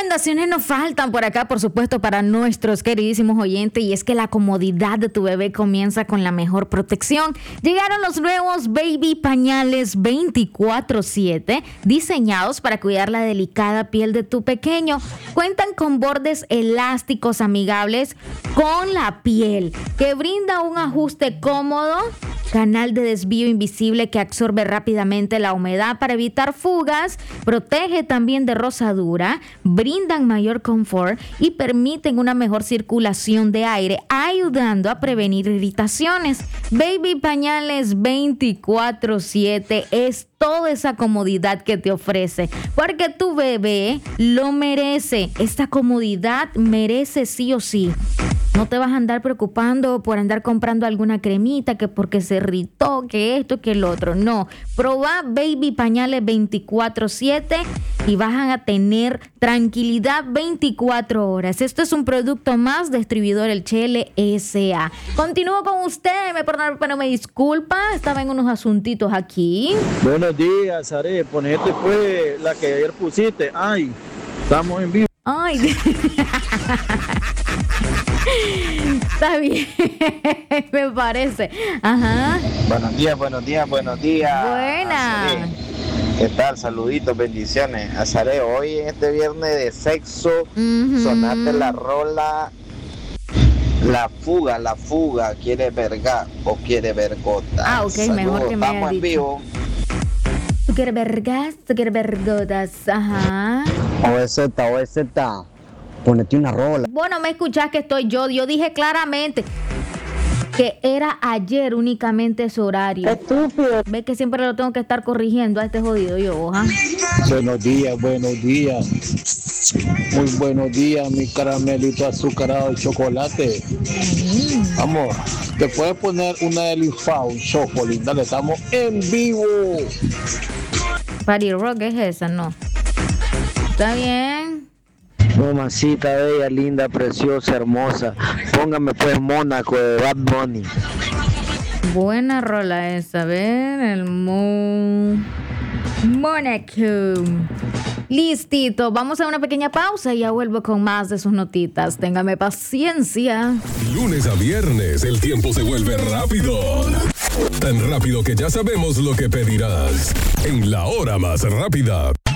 recomendaciones nos faltan por acá, por supuesto, para nuestros queridísimos oyentes, y es que la comodidad de tu bebé comienza con la mejor protección. Llegaron los nuevos Baby Pañales 24/7, diseñados para cuidar la delicada piel de tu pequeño. Cuentan con bordes elásticos amigables con la piel, que brinda un ajuste cómodo, canal de desvío invisible que absorbe rápidamente la humedad para evitar fugas, protege también de rosadura, brindan mayor confort y permiten una mejor circulación de aire, ayudando a prevenir irritaciones. Baby Pañales 24/7 es toda esa comodidad que te ofrece, porque tu bebé lo merece. Esta comodidad merece sí o sí. No te vas a andar preocupando por andar comprando alguna cremita, que porque se irritó, que esto, que el otro. No, probá Baby Pañales 24/7 y vas a tener tranquilidad 24 horas. Esto es un producto más de Distribuidor El Chele S.A. Continúo con usted, pero me disculpa, estaba en unos asuntitos aquí. Buenos días, Are, ponete pues la que ayer pusiste. Ay, estamos en vivo. Ay, está bien, me parece. Ajá. Buenos días. Buena. Azaré. ¿Qué tal? Saluditos, bendiciones. Azaré, hoy en este viernes de sexo, sonate la rola La Fuga. ¿Quiere verga o quiere vergota? Ah, ok, Saludos, mejor que me haya estamos en dicho. vivo. ¿Tú quieres vergas? ¿Tú quieres vergotas? Ajá. OZ, ponete una rola. Bueno, me escuchás que estoy yo. Yo dije claramente que era ayer únicamente ese horario. Estúpido. Ve que siempre lo tengo que estar corrigiendo a este jodido yo, ¿ah? Buenos días. Muy buenos días, mi caramelito azucarado de chocolate. Amor, te puedes poner una de Found Chocolate. Dale, estamos en vivo. Party Rock es esa, ¿no? ¿Está bien? Mamacita bella, linda, preciosa, hermosa. Póngame pues Mónaco de Bad Bunny. Buena rola esa. A ver, el Mónaco. Listito, vamos a una pequeña pausa y ya vuelvo con más de sus notitas. Téngame paciencia. Lunes a viernes, el tiempo se vuelve rápido. Tan rápido que ya sabemos lo que pedirás. En la hora más rápida.